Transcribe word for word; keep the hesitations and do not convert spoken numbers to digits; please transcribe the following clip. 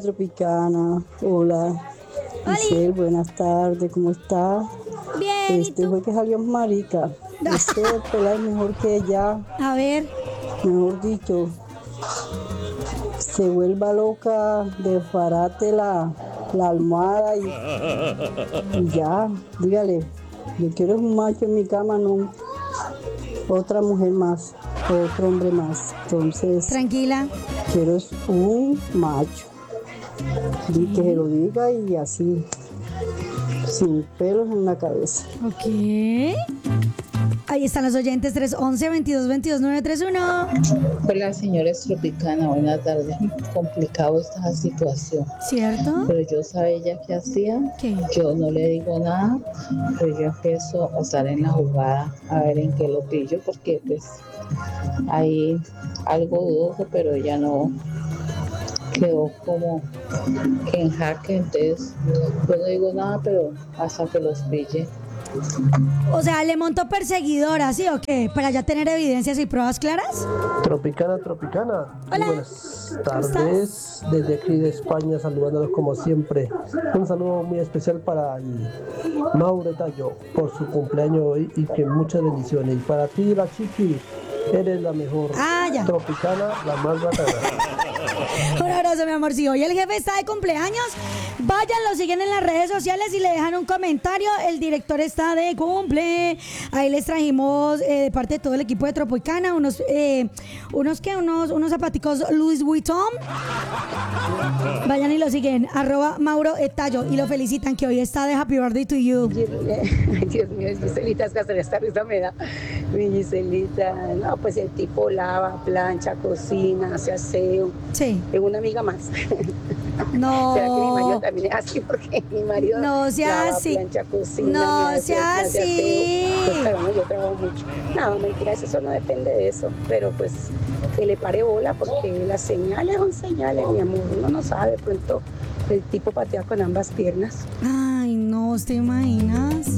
Tropicana. Hola. Giselle, buenas tardes, ¿cómo está? Bien. Este fue que salió marica. Este pelado es mejor que ella. A ver. Mejor dicho, se vuelva loca, desbarate la, la almohada y, y ya, dígale, yo quiero un macho en mi cama, no otra mujer más, otro hombre más. Entonces, tranquila, quiero un macho. Y que se lo diga y así, sin pelos en la cabeza. Ok. Ahí están los oyentes, tres once, veintidós veintidós, nueve tres uno. Hola, señores Tropicana, buenas tardes. Complicado esta situación. ¿Cierto? Pero yo sabía ya qué hacía. ¿Qué? Yo no le digo nada, pero yo empiezo a estar en la jugada a ver en qué lo pillo, porque pues hay algo dudoso, pero ya no quedó como que en jaque. Entonces yo no digo nada, pero hasta que los pille. O sea, le montó perseguidora, ¿sí o qué? Para ya tener evidencias y pruebas claras. Tropicana, Tropicana. Hola. Muy buenas tardes. Desde aquí de España, saludándolos como siempre. Un saludo muy especial para el Mauro Tallo por su cumpleaños hoy y que muchas bendiciones. Y para ti, la Chiqui, eres la mejor. Ah, ya. Tropicana, la más bacana. Un abrazo, mi amor. Si hoy el jefe está de cumpleaños, vayan, lo siguen en las redes sociales y le dejan un comentario. El director está de cumple. Ahí les trajimos eh, de parte de todo el equipo de Tropicana unos, eh, unos que unos, unos zapaticos Louis Vuitton. Vayan y lo siguen, arroba Mauro Etallo, y lo felicitan que hoy está de Happy Birthday to you. Ay, Dios mío, Giselita, es que hasta esta risa me da. Mi Giselita, no, pues el tipo lava, plancha, cocina, hace aseo. Sí. Es una amiga más. No. ¿Será que mi marido también es así? Porque mi marido no sea lava, así. plancha, cocina, no hace, sea hace así. aseo. Pues claro, no, yo trabajo mucho. No, mentiras, eso no depende de eso. Pero pues que le pare bola, porque las señales son señales, mi amor. Uno no sabe, de pronto el tipo patea con ambas piernas. Ay, no, ¿te imaginas?